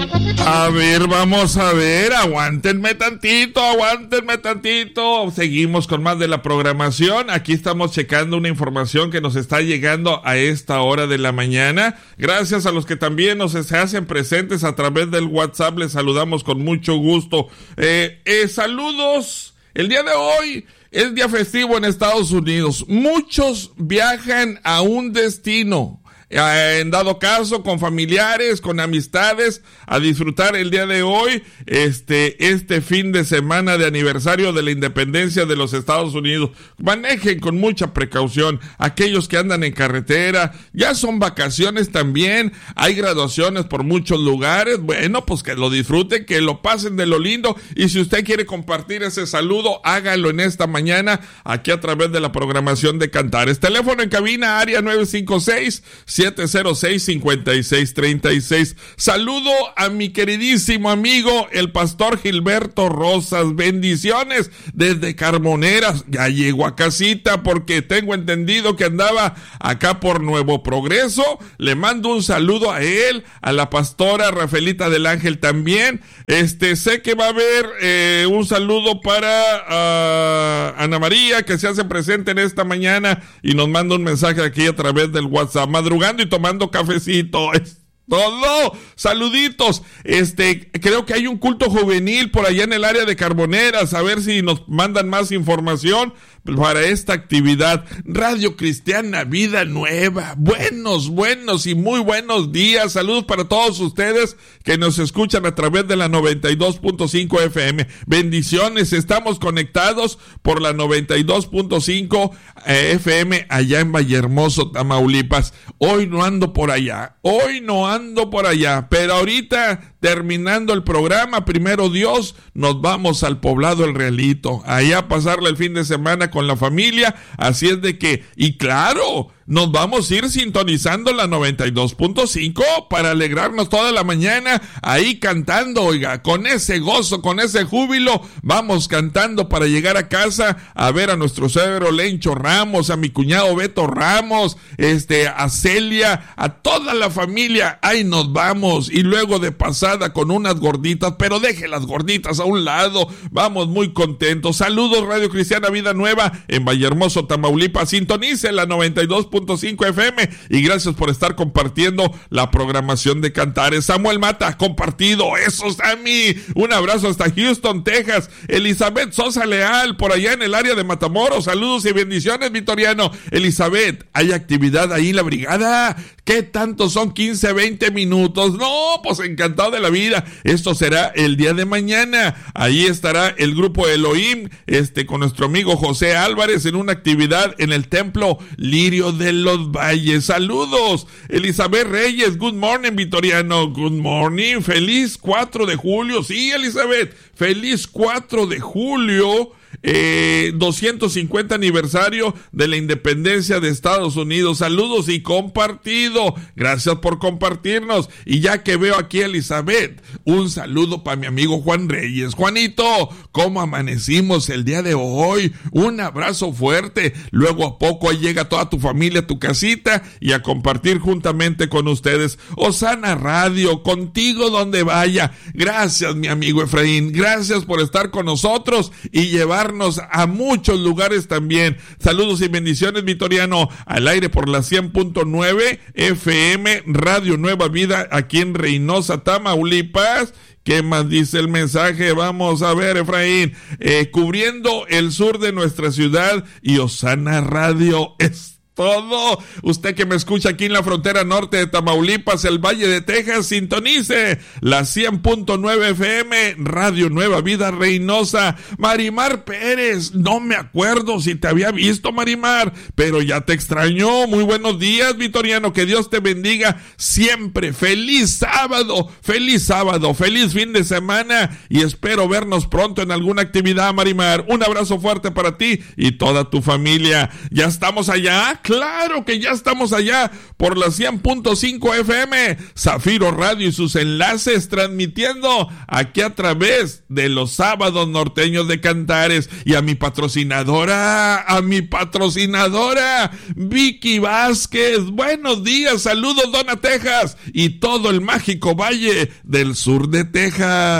A ver, vamos a ver, aguántenme tantito. Seguimos con más de la programación. Aquí estamos checando una información que nos está llegando a esta hora de la mañana. Gracias a los que también se hacen presentes a través del WhatsApp. Les saludamos con mucho gusto. Saludos. El día de hoy es día festivo en Estados Unidos. Muchos viajan a un destino. En dado caso, con familiares, con amistades, a disfrutar el día de hoy, este fin de semana de aniversario de la independencia de los Estados Unidos. Manejen con mucha precaución. Aquellos que andan en carretera, ya son vacaciones también, hay graduaciones por muchos lugares. Bueno, pues que lo disfruten, que lo pasen de lo lindo. Y si usted quiere compartir ese saludo, hágalo en esta mañana, aquí a través de la programación de Cantares. Teléfono en cabina, área 956-706-5636. Saludo a mi queridísimo amigo, el pastor Gilberto Rosas. Bendiciones desde Carboneras. Ya llegó a casita porque tengo entendido que andaba acá por Nuevo Progreso. Le mando un saludo a él, a la pastora Rafaelita del Ángel también. Sé que va a haber un saludo para Ana María, que se hace presente en esta mañana y nos manda un mensaje aquí a través del WhatsApp. Madrugando y tomando cafecito. Es todo. Saluditos. Creo que hay un culto juvenil por allá en el área de Carboneras. A ver si nos mandan más información para esta actividad. Radio Cristiana Vida Nueva. Buenos y muy buenos días. Saludos para todos ustedes que nos escuchan a través de la 92.5 FM. Bendiciones. Estamos conectados por la 92.5 FM allá en Vallehermoso, Tamaulipas. Hoy no ando por allá, pero ahorita, terminando el programa, primero Dios, nos vamos al poblado El Realito, allá a pasarle el fin de semana con la familia. Así es de que, y claro, nos vamos a ir sintonizando la 92.5 para alegrarnos toda la mañana ahí cantando, oiga, con ese gozo, con ese júbilo, vamos cantando para llegar a casa a ver a nuestro suegro Lencho Ramos, a mi cuñado Beto Ramos, a Celia, a toda la familia. Ahí nos vamos, y luego de pasada con unas gorditas, pero deje las gorditas a un lado, vamos muy contentos. Saludos, Radio Cristiana Vida Nueva en Vallehermoso, Tamaulipas. Sintonice la 92.5 FM y gracias por estar compartiendo la programación de Cantares. Samuel Mata, compartido. Eso, Sammy. Un abrazo hasta Houston, Texas. Elizabeth Sosa Leal, por allá en el área de Matamoros. Saludos y bendiciones, Vitoriano. Elizabeth, ¿hay actividad ahí en la brigada? ¿Qué tanto son 15, 20 minutos? No, pues encantado de la vida. Esto será el día de mañana. Ahí estará el grupo Elohim, con nuestro amigo José Álvarez en una actividad en el templo Lirio de los Valles. Saludos, Elizabeth Reyes. Good morning, Vitoriano. Good morning. Feliz 4 de julio. Sí, Elizabeth. Feliz 4 de julio. 250 aniversario de la independencia de Estados Unidos. Saludos y compartido. Gracias por compartirnos. Y ya que veo aquí a Elizabeth, un saludo para mi amigo Juan Reyes. Juanito, ¿cómo amanecimos el día de hoy? Un abrazo fuerte. Luego a poco ahí llega toda tu familia a tu casita y a compartir juntamente con ustedes. Osana Radio, contigo donde vaya. Gracias, mi amigo Efraín. Gracias por estar con nosotros y llevarnos a muchos lugares también. Saludos y bendiciones, Vitoriano, al aire por la 100.9 FM Radio Nueva Vida aquí en Reynosa, Tamaulipas. ¿Qué más dice el mensaje? Vamos a ver, Efraín. Cubriendo el sur de nuestra ciudad y Osana Radio es todo. Usted que me escucha aquí en la frontera norte de Tamaulipas, el Valle de Texas, sintonice la 100.9 FM Radio Nueva Vida Reynosa. Marimar Pérez, no me acuerdo si te había visto, Marimar, pero ya te extrañó. Muy buenos días, Vitoriano, que Dios te bendiga siempre. Feliz sábado, feliz fin de semana y espero vernos pronto en alguna actividad, Marimar. Un abrazo fuerte para ti y toda tu familia. ¿Ya estamos allá? Claro que ya estamos allá por la 100.5 FM, Zafiro Radio y sus enlaces, transmitiendo aquí a través de los sábados norteños de Cantares. Y a mi patrocinadora, Vicky Vázquez. Buenos días, saludos, Dona Texas y todo el mágico valle del sur de Texas.